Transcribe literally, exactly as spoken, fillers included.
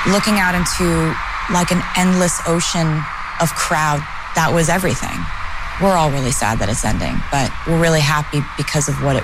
looking out into like an endless ocean of crowd. That was everything. We're all really sad that it's ending, but we're really happy because of what it